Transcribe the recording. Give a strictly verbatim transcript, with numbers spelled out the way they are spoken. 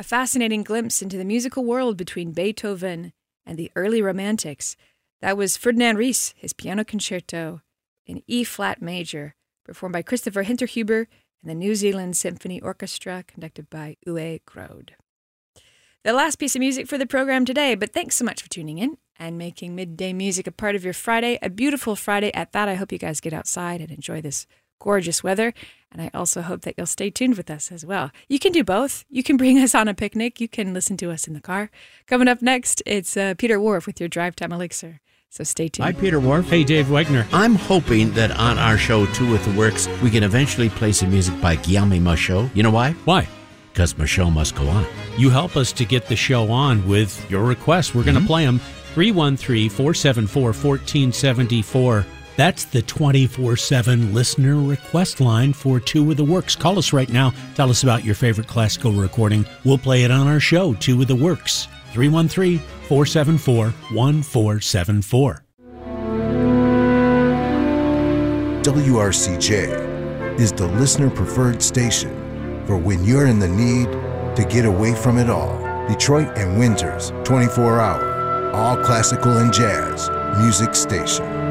A fascinating glimpse into the musical world between Beethoven and the early Romantics. That was Ferdinand Ries, his piano concerto in E-flat major, performed by Christopher Hinterhuber and the New Zealand Symphony Orchestra, conducted by Uwe Grode. The last piece of music for the program today, but thanks so much for tuning in and making Midday Music a part of your Friday, a beautiful Friday at that. I hope you guys get outside and enjoy this gorgeous weather, and I also hope that you'll stay tuned with us as well. You can do both. You can bring us on a picnic. You can listen to us in the car. Coming up next, it's uh, Peter Wharf with your Drive Time Elixir. So stay tuned. Hi, Peter Wharf. Hey, Dave Wegner. I'm hoping that on our show, Two with the Works, we can eventually play some music by Guillaume Michaud. You know why? Why? Because Michaud must go on. You help us to get the show on with your requests. We're going to mm-hmm. play them. three one three, four seven four, one four seven four. That's the twenty-four seven listener request line for Two with the Works. Call us right now. Tell us about your favorite classical recording. We'll play it on our show, Two with the Works. three one three, four seven four, one four seven four. W R C J is the listener-preferred station for when you're in the need to get away from it all. Detroit and Windsor's twenty-four hour, all classical and jazz music station.